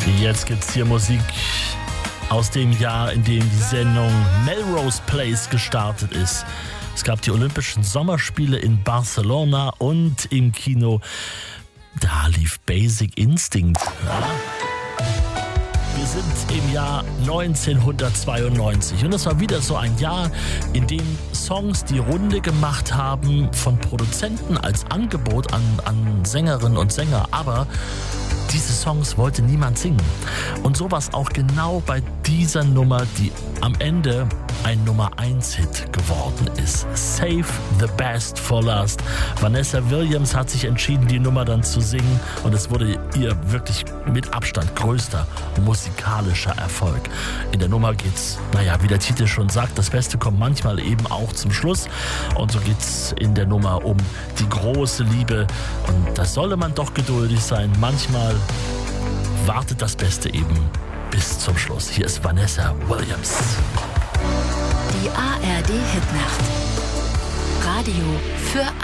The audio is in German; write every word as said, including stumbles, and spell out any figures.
Jetzt gibt's hier Musik aus dem Jahr, in dem die Sendung Melrose Place gestartet ist. Es gab die Olympischen Sommerspiele in Barcelona und im Kino, da lief Basic Instinct. Ja. Wir sind im Jahr neunzehnhundertzweiundneunzig und es war wieder so ein Jahr, in dem Songs die Runde gemacht haben von Produzenten als Angebot an, an Sängerinnen und Sänger, aber diese Songs wollte niemand singen. Und so war es auch genau bei dieser Nummer, die am Ende ein Nummer eins Hit geworden ist. Save the Best for Last. Vanessa Williams hat sich entschieden, die Nummer dann zu singen und es wurde ihr wirklich mit Abstand größter musikalischer Erfolg. In der Nummer geht's, naja, wie der Titel schon sagt, das Beste kommt manchmal eben auch zum Schluss und so geht's in der Nummer um die große Liebe und da solle man doch geduldig sein. Manchmal wartet das Beste eben bis zum Schluss. Hier ist Vanessa Williams. Die A R D Hitnacht. Radio für